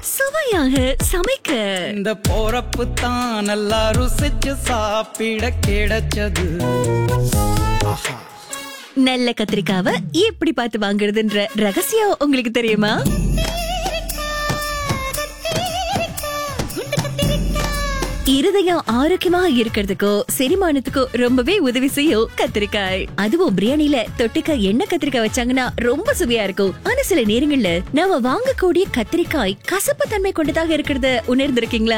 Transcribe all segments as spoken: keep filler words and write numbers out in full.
சுவையாக சமைக்க இந்த போறப்பு தான் நல்லா ருசிச்சு சாப்பிட கிடைச்சது. நல்ல கத்திரிக்காவை எப்படி பார்த்து வாங்குறதுன்ற ரகசியம் உங்களுக்கு தெரியுமா? இருதயம் ஆரோக்கியமா இருக்கிறதுக்கோ செரிமானத்துக்கோ ரொம்பவே உதவி செய்யும் கத்திரிக்காய். அதுவும் பிரியாணில தொட்டுக்க எண்ணெய் கத்திரிக்காய் வச்சாங்கன்னா ரொம்ப சுவையா இருக்கும். ஆனா சில நேரங்கள்ல நாம வாங்கக்கூடிய கத்திரிக்காய் கசப்பு தன்மை கொண்டதாக இருக்கிறத உணர்ந்திருக்கீங்களா?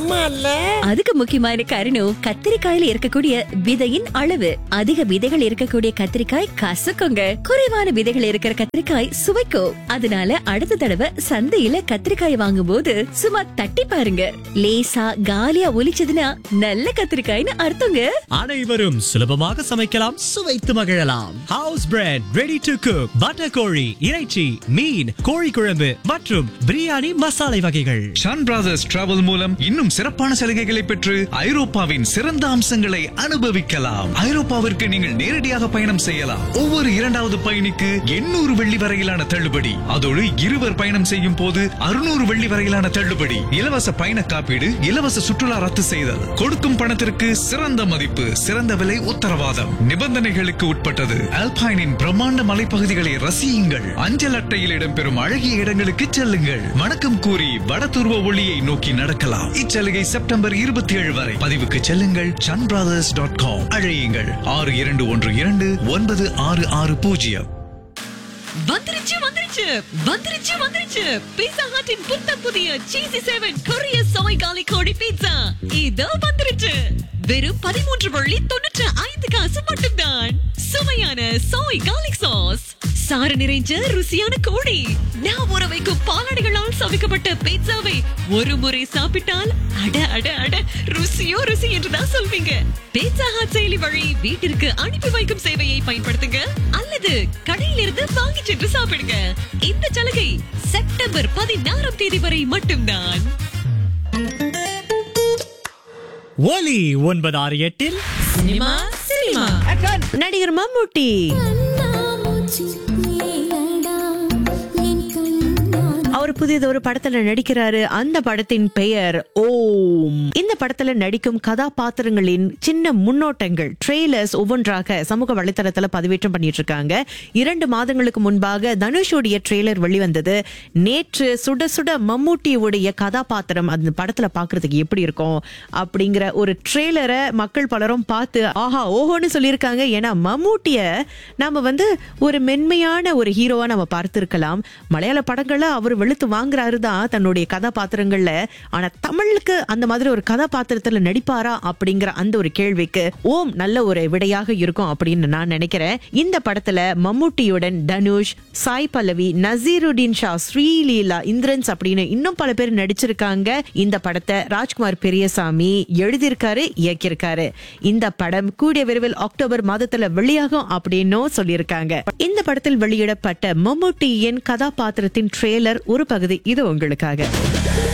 அதுக்கு முக்கியமான காரணம் கத்திரிக்காயில இருக்கக்கூடிய விதையின் அளவு. அதிக விதைகள் இருக்கக்கூடிய கத்திரிக்காய் கசக்குங்க, குறைவான விதைகள் இருக்கிற கத்திரிக்காய் சுவைக்கும். அதனால அடுத்த தடவை சந்தையில கத்திரிக்காய் வாங்கும் போது சும்மா தட்டி பாருங்க. லேசா காலியா ஒலிச்சதுன்னா நல்ல கத்திரிக்காய்னு அர்த்தங்க. அனைவரும் சுலபமாக சமைக்கலாம், சுவைத்து மகிழலாம். House bread, ready to cook, butter கோழி, இறைச்சி, மீன், கோழி குழம்பு மற்றும் பிரியாணி மசாலை வகைகள். ஷான் பிரதர்ஸ் டிராவல் மூலம் இன்னும் சிறப்பான சலுகைகளை பெற்று ஐரோப்பாவின் சிறந்த அம்சங்களை அனுபவிக்கலாம். ஐரோப்பாவிற்கு நீங்கள் நேரடியாக பயணம் செய்யலாம். ஒவ்வொரு இரண்டாவது பயணிக்கு எண்ணூறு வெள்ளி வரையிலான தள்ளுபடி. அதோடு இருவர் பயணம் செய்யும் போது அறுநூறு வெள்ளி வரையிலான தள்ளுபடி. இலவச பயண காப்பீடு, இலவச சுற்றுலா ரத்து செய்தல். கொடுக்கும் பணத்திற்கு சிறந்த மதிப்பு, சிறந்த விலை உத்தரவாதம். நிபந்தனைகளுக்கு உட்பட்டது. ஆல்பைனின் பிரம்மாண்ட மலைப்பகுதிகளை ரசியுங்கள். அஞ்சல் அட்டையில் இடம்பெறும் அழகிய இடங்களுக்கு செல்லுங்கள். வணக்கம் கூறி வடதுருவ ஒளியை நோக்கி நடக்கலாம். இச்சலுகை செப்டம்பர் இருபத்தி ஏழு வரை. பதிவுக்கு செல்லுங்கள் சன் பிரதர்ஸ் டாட் காம். அழையுங்கள் ஆறு இரண்டு ஒன்று இரண்டு ஒன்பது ஆறு ஆறு பூஜ்ஜியம். வந்துருச்சு வந்துருச்சு வந்துருச்சு வந்துருச்சு பீட்சா ஹட்டின் புத்தம் புதிய சீசி செவன் கொரிய சோய் காலி கோடி பீட்சா இதோ வந்துருச்சு. வெறும் பதிமூன்று வள்ளி தொண்ணூற்று ஐந்து காசு மட்டும்தான். சுவையான சோய் கார்லிக் சாஸ், சாறு நிறைஞ்ச ருசியான கோழி, நான் ஊற வைக்கும் பாலாடைகளால் சமைக்கப்பட்ட பீட்சாவை ஒரு முறை சாப்பிட்டால் அட அட அட ருசியோ ருசி என்றுதான் சொல்வீங்க. பீட்சா ஹட் செயலி வழி வீட்டிற்கு அனுப்பி வைக்கும் சேவையை பயன்படுத்துங்க அல்லது கடையிலிருந்து வாங்கி சென்று சாப்பிடுங்க. இந்த சலுகை செப்டம்பர் பதினாறாம் தேதி வரை மட்டும்தான். ஒலி ஒன்பது ஆறு எட்டில் சினிமா சினிமா நடிகர் மம்முட்டி அவர் புதியது ஒரு படத்துல நடிக்கிறாரு. அந்த படத்தின் பெயர் ஓம். இந்த படத்துல நடிக்கும் கதாபாத்திரங்களின் சின்ன முன்னோட்டங்கள், ட்ரெய்லர்ஸ் ஒவ்வொன்றாக சமூக வலைத்தளத்துல பதிவேற்றம் பண்ணிட்டு இருக்காங்க. இரண்டு மாதங்களுக்கு முன்பாக தனுஷோடைய ட்ரெய்லர் வெளிவந்தது. நேற்று சுட சுட மம்மூட்டியுடைய கதாபாத்திரம் அந்த படத்துல பாக்குறதுக்கு எப்படி இருக்கும் அப்படிங்கிற ஒரு ட்ரெய்லரை மக்கள் பலரும் பார்த்து ஆஹா ஓஹோன்னு சொல்லியிருக்காங்க. ஏன்னா மம்மூட்டிய நாம வந்து ஒரு மென்மையான ஒரு ஹீரோவா நம்ம பார்த்திருக்கலாம். மலையாள படங்களை அவர் வெளுத்து வாங்குறாரு தான் தன்னுடைய கதாபாத்திரங்கள்ல. ஆனா தமிழுக்கு அந்த மாதிரி ஒரு கதாபாத்திரத்துல நடிப்பாரா அப்படிங்கிற அந்த ஒரு கேள்விக்கு ஓம் நல்ல ஒரு விடையாக இருக்கும் அப்படின்னு நான் நினைக்கிறேன். இந்த படத்துல மம்முட்டியுடன் தனுஷ், சாய் பல்லவி, நசீருடீன் ஷா, ஸ்ரீலீலா, இந்திரன்ஸ் அப்படின்னு இன்னும் பல பேர் நடிச்சிருக்காங்க. இந்த படத்தை ராஜ்குமார் பெரியசாமி எழுதியிருக்காரு, இயக்கியிருக்காரு. இந்த படம் கூடிய விரைவில் அக்டோபர் மாதத்துல வெளியாகும் அப்படின்னு சொல்லியிருக்காங்க. இந்த படத்தில் வெளியிடப்பட்ட மம்முட்டியின் கதாபாத்திரத்தின் ட்ரெய்லர் ஒரு பகுதி இது உங்களுக்காக.